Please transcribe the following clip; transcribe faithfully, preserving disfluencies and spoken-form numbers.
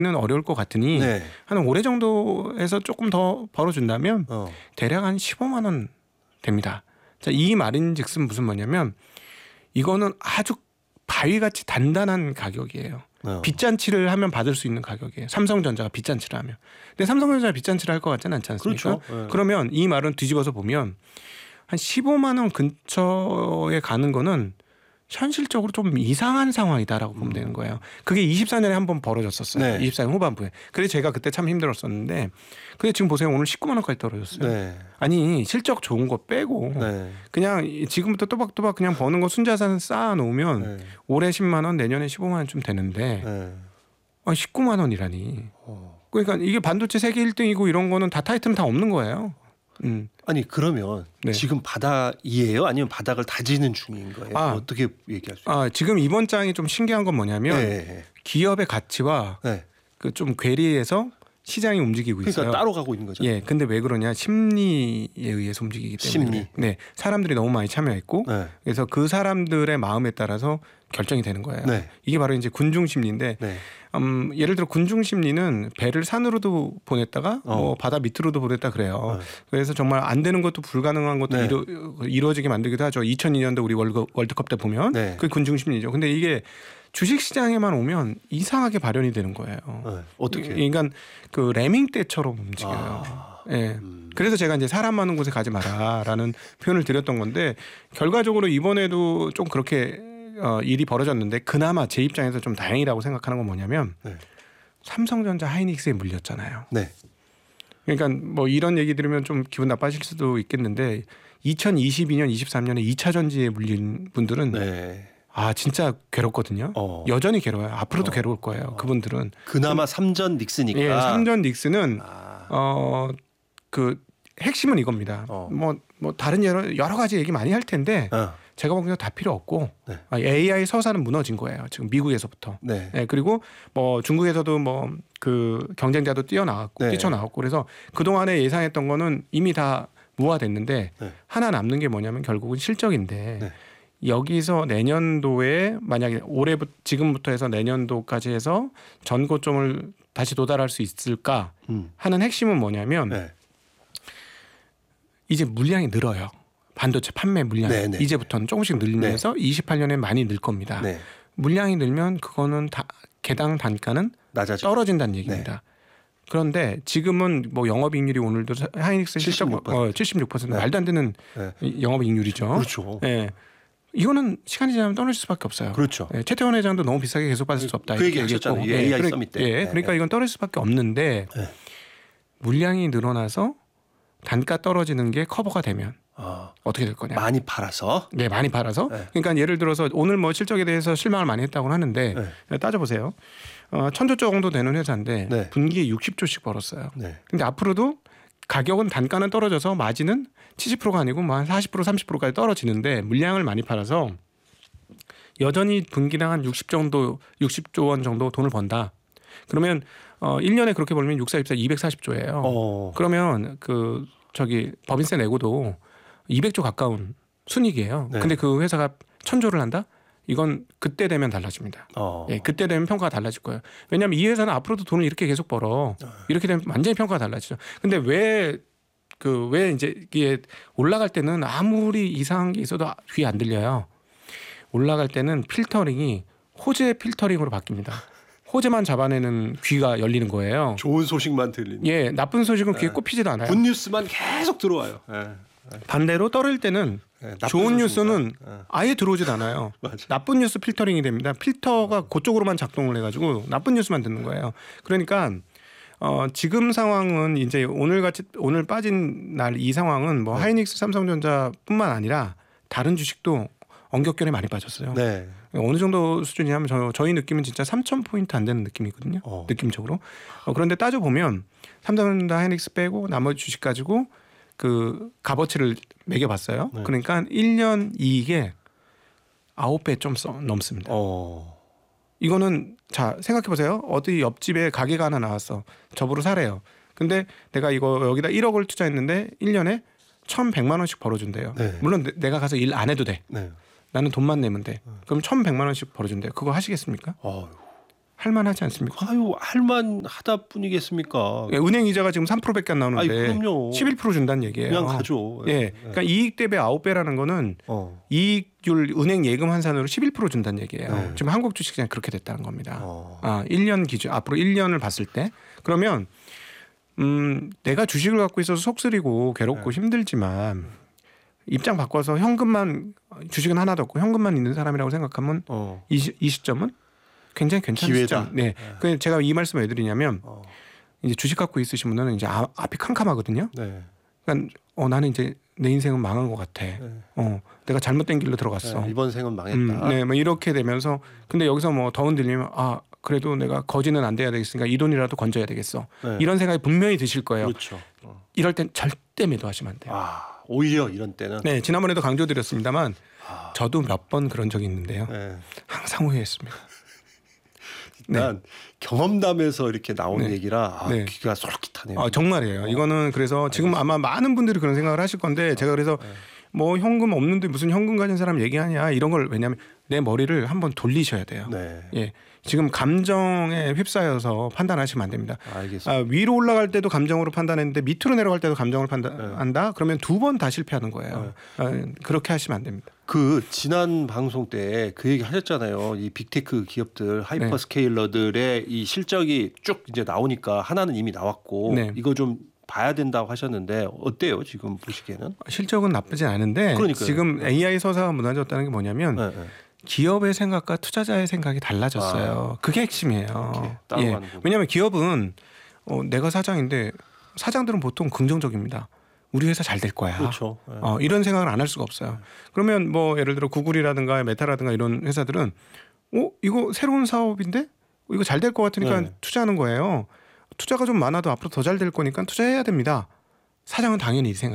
어려울 것 같으니 네. 한 올해 정도에서 조금 더 벌어준다면 어. 대략 한 십오만 원 됩니다. 자, 이 말인즉슨 무슨 뭐냐면 이거는 아주 바위같이 단단한 가격이에요. 어. 빚잔치를 하면 받을 수 있는 가격이에요. 삼성전자가 빚잔치를 하면. 근데 삼성전자가 빚잔치를 할 것 같지는 않지 않습니까? 그렇죠. 네. 그러면 이 말은 뒤집어서 보면 한 십오만 원 근처에 가는 거는 현실적으로 좀 이상한 상황이다라고 보면 되는 거예요. 그게 이십사 년에 한 번 벌어졌었어요. 네. 이십사 년 후반부에. 그래서 제가 그때 참 힘들었었는데 근데 지금 보세요. 오늘 십구만 원까지 떨어졌어요. 네. 아니 실적 좋은 거 빼고 네. 그냥 지금부터 또박또박 그냥 버는 거 순자산 쌓아놓으면 네. 올해 십만 원 내년에 십오만 원쯤 되는데 네. 아, 십구만 원이라니. 어. 그러니까 이게 반도체 세계 일 등이고 이런 거는 다 타이틀은 다 없는 거예요. 음. 아니 그러면 네. 지금 바닥이에요? 아니면 바닥을 다지는 중인 거예요? 아. 어떻게 얘기할 수 있어요? 아, 지금 이번 장이 좀 신기한 건 뭐냐면 네. 기업의 가치와 네. 그 좀 괴리해서 시장이 움직이고 그러니까 있어요. 따로 가고 있는 거죠. 예, 근데 왜 그러냐? 심리에 의해서 움직이기 때문에. 심리. 네, 사람들이 너무 많이 참여했고, 네. 그래서 그 사람들의 마음에 따라서 결정이 되는 거예요. 네. 이게 바로 이제 군중 심리인데, 네. 음, 예를 들어 군중 심리는 배를 산으로도 보냈다가 어. 뭐 바다 밑으로도 보냈다 그래요. 네. 그래서 정말 안 되는 것도 불가능한 것도 네. 이루, 이루어지게 만들기도 하죠. 이천이 년도 우리 월드, 월드컵 때 보면 네. 그게 군중 심리죠. 근데 이게 주식 시장에만 오면 이상하게 발현이 되는 거예요. 네. 어떻게? 그러니까 그 레밍 때처럼 움직여요. 아. 예. 음. 그래서 제가 이제 사람 많은 곳에 가지 마라라는 표현을 드렸던 건데 결과적으로 이번에도 좀 그렇게 어, 일이 벌어졌는데 그나마 제 입장에서 좀 다행이라고 생각하는 건 뭐냐면 네. 삼성전자 하이닉스에 물렸잖아요. 네. 그러니까 뭐 이런 얘기 들으면 좀 기분 나빠질 수도 있겠는데 이천이십이 년, 이십삼 년에 이 차 전지에 물린 분들은 네. 아 진짜 괴롭거든요. 어. 여전히 괴로워요. 앞으로도 어. 괴로울 거예요. 어. 그분들은. 그나마 삼전 닉스니까. 예, 삼전 닉스는 아. 어 그 핵심은 이겁니다. 어. 뭐, 뭐 다른 여러 여러 가지 얘기 많이 할 텐데 어. 제가 보기엔 다 필요 없고 네. 아, 에이아이 서사는 무너진 거예요. 지금 미국에서부터. 네. 예, 그리고 뭐 중국에서도 뭐 그 경쟁자도 뛰어나왔고 네. 뛰쳐나왔고 그래서 그 동안에 예상했던 거는 이미 다 무화됐는데 네. 하나 남는 게 뭐냐면 결국은 실적인데. 네. 여기서 내년도에 만약에 올해부터 지금부터 해서 내년도까지 해서 전고점을 다시 도달할 수 있을까 음. 하는 핵심은 뭐냐면 네. 이제 물량이 늘어요. 반도체 판매 물량이 네, 네. 이제부터는 조금씩 늘면서 이십팔 년에 많이 늘 겁니다. 네. 물량이 늘면 그거는 다 개당 단가는 낮아져. 떨어진다는 얘기입니다. 그런데 지금은 뭐 영업이익률이 오늘도 하이닉스 칠십육 퍼센트. 어, 칠십육 퍼센트 네. 말도 안 되는 네. 영업이익률이죠. 그렇죠. 예. 이거는 시간이 지나면 떨어질 수밖에 없어요. 그렇죠. 예, 최태원 회장도 너무 비싸게 계속 받을 수 없다. 그 이렇게 얘기 하셨잖아요. 얘기했고. 에이아이 그래- 서밋 때. 예, 네, 그러니까 네. 이건 떨어질 수밖에 없는데 네. 물량이 늘어나서 단가 떨어지는 게 커버가 되면 어. 어떻게 될 거냐? 많이 팔아서. 네, 많이 팔아서. 네. 그러니까 예를 들어서 오늘 뭐 실적에 대해서 실망을 많이 했다고 하는데 네. 따져보세요. 어, 천조 정도 되는 회사인데 네. 분기에 육십 조씩 벌었어요. 네. 근데 앞으로도 가격은 단가는 떨어져서 마진은 칠십 퍼센트가 아니고 뭐 한 사십 퍼센트 삼십 퍼센트까지 떨어지는데 물량을 많이 팔아서 여전히 분기당 한 육십 정도 육십조 원 정도 돈을 번다. 그러면 어 일 년에 그렇게 벌면 육사십사 이백사십 조예요. 어. 그러면 그 저기 법인세 내고도 이백조 가까운 순이익이에요. 네. 근데 그 회사가 천조를 한다? 이건 그때 되면 달라집니다. 어. 예, 그때 되면 평가가 달라질 거예요. 왜냐하면 이 회사는 앞으로도 돈을 이렇게 계속 벌어. 이렇게 되면 완전히 평가가 달라지죠. 근데 왜 그 왜 이제 이게 올라갈 때는 아무리 이상한 게 있어도 귀에 안 들려요. 올라갈 때는 필터링이 호재 필터링으로 바뀝니다. 호재만 잡아내는 귀가 열리는 거예요. 좋은 소식만 들리는. 예, 나쁜 소식은 귀에 네. 꼽히지도 않아요. 굿 뉴스만 계속 들어와요. 예. 반대로 떨어질 때는 네, 나쁜 좋은 소식입니다. 뉴스는 네. 아예 들어오지도 않아요. 맞아. 나쁜 뉴스 필터링이 됩니다. 필터가 그쪽으로만 작동을 해가지고 나쁜 뉴스만 듣는 거예요. 그러니까 어, 지금 상황은 이제 오늘 같이 오늘 빠진 날 이 상황은 뭐 네. 하이닉스, 삼성전자뿐만 아니라 다른 주식도 엉겹결에 많이 빠졌어요. 네. 어느 정도 수준이냐면 저, 저희 느낌은 진짜 삼천 포인트 안 되는 느낌이거든요. 어. 느낌적으로. 어, 그런데 따져보면 삼성전자 하이닉스 빼고 나머지 주식 가지고 그 값어치를 매겨봤어요. 네. 그러니까 일 년 이익에 아홉 배 좀 넘습니다. 어. 이거는 자 생각해보세요. 어디 옆집에 가게가 하나 나왔어. 저보러 사래요. 근데 내가 이거 여기다 일억을 투자했는데 일 년에 천백만 원씩 벌어준대요. 네. 물론 내, 내가 가서 일 안 해도 돼. 네. 나는 돈만 내면 돼. 그럼 천백만 원씩 벌어준대요. 그거 하시겠습니까? 어. 할만하지 않습니까? 아유 할만하다 뿐이겠습니까? 예, 은행 이자가 지금 삼 퍼센트밖에 안 아이 나오는데 그럼요. 십일 퍼센트 준다는 얘기예요. 그냥 가죠. 예, 그러니까 이익 대비 아홉 배라는 거는 어. 이익률 은행 예금 환산으로 십일 퍼센트 준다는 얘기예요. 네. 지금 한국 주식시장이 그렇게 됐다는 겁니다. 어. 아, 일 년 기준 앞으로 일 년을 봤을 때 그러면 음, 내가 주식을 갖고 있어서 속쓰리고 괴롭고 네. 힘들지만 입장 바꿔서 현금만 주식은 하나도 없고 현금만 있는 사람이라고 생각하면 어. 이, 시, 이 시점은 굉장히 괜찮은 기회다. 시점. 네. 그 제가 이 말씀을 왜 드리냐면 어. 이제 주식 갖고 있으신 분들은 이제 아, 앞이 캄캄하거든요. 네. 그러니까 어, 나는 이제 내 인생은 망한 것 같아. 네. 어, 내가 잘못된 길로 들어갔어. 네, 이번 생은 망했다. 음, 네, 뭐 이렇게 되면서 근데 여기서 뭐 더 흔들리면 아 그래도 내가 거지는 안 돼야 되겠으니까 이 돈이라도 건져야 되겠어. 네. 이런 생각이 분명히 드실 거예요. 그렇죠. 어. 이럴 땐 절대 매도하시면 안 돼요. 아 오히려 이런 때는. 네, 지난번에도 강조드렸습니다만 아. 저도 몇 번 그런 적이 있는데요. 네. 항상 후회했습니다. 일단 경험담에서 이렇게 나온 네. 얘기라 아, 네. 귀가 솔깃하네요. 아, 정말이에요. 이거는 그래서 지금 아마 많은 분들이 그런 생각을 하실 건데 제가 그래서 네. 뭐 현금 없는데 무슨 현금 가진 사람 얘기하냐 이런 걸 왜냐하면 내 머리를 한번 돌리셔야 돼요. 네. 예, 지금 감정에 휩싸여서 판단하시면 안 됩니다. 알겠습니다. 아, 위로 올라갈 때도 감정으로 판단했는데 밑으로 내려갈 때도 감정을 판단한다. 그러면 두 번 다 실패하는 거예요. 아, 그렇게 하시면 안 됩니다. 그 지난 방송 때 그 얘기 하셨잖아요. 이 빅테크 기업들 하이퍼스케일러들의 이 실적이 쭉 이제 나오니까 하나는 이미 나왔고 네. 이거 좀 봐야 된다고 하셨는데 어때요? 지금 보시기에는? 실적은 나쁘진 않은데 그러니까요. 지금 에이아이 서사가 무너졌다는 게 뭐냐면 네, 네. 기업의 생각과 투자자의 생각이 달라졌어요. 그게 핵심이에요. 따로 예. 가는 거구나. 왜냐하면 기업은 어, 내가 사장인데 사장들은 보통 긍정적입니다. 우리 회사 잘 될 거야. 그렇죠. 네. 어, 이런 생각을 안 할 수가 없어요. 그러면 뭐 예를 들어 구글이라든가 메타라든가 이런 회사들은 어 이거 새로운 사업인데 이거 잘 될 것 같으니까 네. 투자하는 거예요. 투자가 좀 많아도 앞으로 더 잘 될 거니까 투자해야 됩니다. 사장은 당연히 이 생각.